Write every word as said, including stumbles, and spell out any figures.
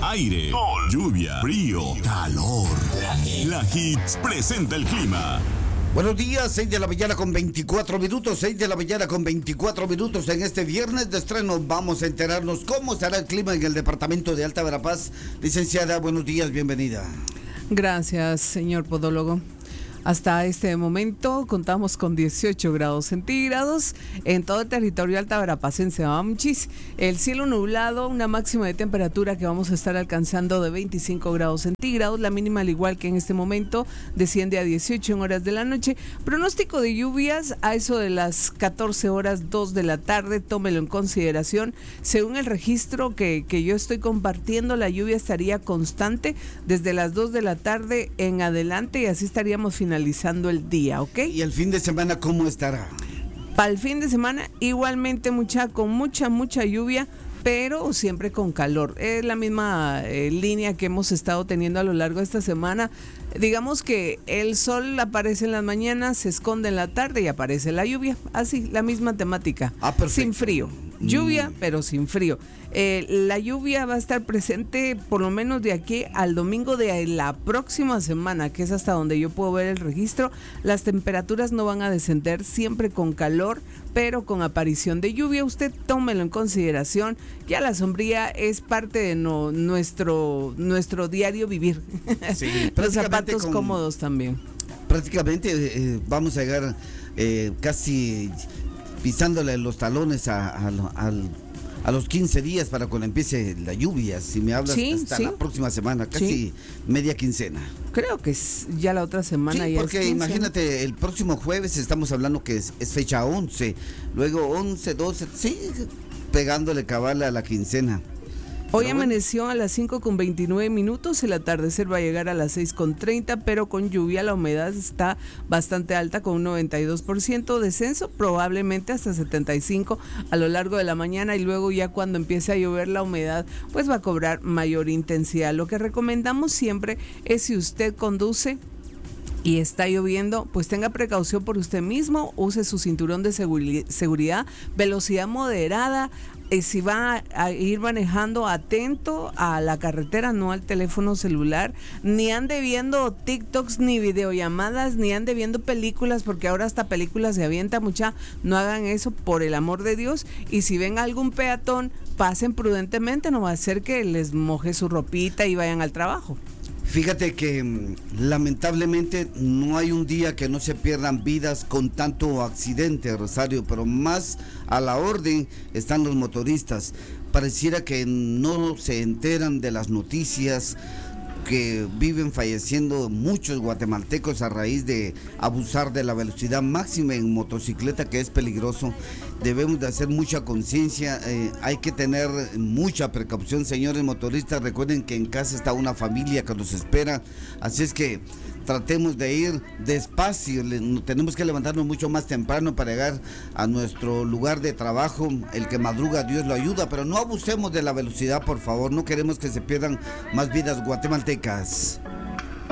aire, sol, lluvia, frío, calor. La Hits presenta el clima. Buenos días, seis de la mañana con veinticuatro minutos, seis de la mañana con veinticuatro minutos en este viernes de estreno. Vamos a enterarnos cómo estará el clima en el departamento de Alta Verapaz. Licenciada, buenos días, bienvenida. Gracias, señor podólogo. Hasta este momento contamos con dieciocho grados centígrados en todo el territorio alta verapacense. Amchis, el cielo nublado, una máxima de temperatura que vamos a estar alcanzando de veinticinco grados centígrados, la mínima al igual que en este momento desciende a dieciocho en horas de la noche. Pronóstico de lluvias a eso de las catorce horas dos de la tarde, tómelo en consideración. Según el registro que, que yo estoy compartiendo, la lluvia estaría constante desde las dos de la tarde en adelante y así estaríamos finalizando finalizando el día, ¿ok? ¿Y el fin de semana cómo estará? Para el fin de semana igualmente mucha, con mucha, mucha lluvia, pero siempre con calor. Es la misma eh, línea que hemos estado teniendo a lo largo de esta semana. Digamos que el sol aparece en las mañanas, se esconde en la tarde y aparece la lluvia. Así, la misma temática. Ah, perfecto. Sin frío. Lluvia, mm. pero sin frío. Eh, la lluvia va a estar presente por lo menos de aquí al domingo de la próxima semana, que es hasta donde yo puedo ver el registro. Las temperaturas no van a descender, siempre con calor, pero con aparición de lluvia. Usted tómelo en consideración. Ya la sombría es parte de no, nuestro, nuestro diario vivir. Sí, los zapatos con, cómodos también. Prácticamente eh, vamos a llegar eh, casi pisándole los talones a, a, a, a los quince días para cuando empiece la lluvia. Si me hablas, sí, hasta sí. la próxima semana, casi sí. media quincena. Creo que es ya la otra semana. Sí, ya porque es imagínate, el próximo jueves estamos hablando que es, es fecha once, luego once, doce, sí, pegándole cabal a la quincena. Hoy pero amaneció bueno. a las cinco con veintinueve minutos, el atardecer va a llegar a las seis con treinta, pero con lluvia la humedad está bastante alta con un noventa y dos por ciento, descenso probablemente hasta setenta y cinco por ciento a lo largo de la mañana y luego ya cuando empiece a llover la humedad pues va a cobrar mayor intensidad. Lo que recomendamos siempre es si usted conduce y está lloviendo, pues tenga precaución por usted mismo, use su cinturón de seguri- seguridad, velocidad moderada. Eh, si va a ir manejando, atento a la carretera, no al teléfono celular, ni ande viendo TikToks, ni videollamadas, ni ande viendo películas, porque ahora hasta películas se avienta mucha, no hagan eso por el amor de Dios, y si ven algún peatón, pasen prudentemente, no va a ser que les moje su ropita y vayan al trabajo. Fíjate que lamentablemente no hay un día que no se pierdan vidas con tanto accidente, Rosario, pero más a la orden están los motoristas. Pareciera que no se enteran de las noticias, que viven falleciendo muchos guatemaltecos a raíz de abusar de la velocidad máxima en motocicleta, que es peligroso. Debemos de hacer mucha conciencia, eh, hay que tener mucha precaución, señores motoristas. Recuerden que en casa está una familia que nos espera, así es que tratemos de ir despacio. Le, tenemos que levantarnos mucho más temprano para llegar a nuestro lugar de trabajo. El que madruga, Dios lo ayuda, pero no abusemos de la velocidad, por favor. No queremos que se pierdan más vidas guatemaltecas.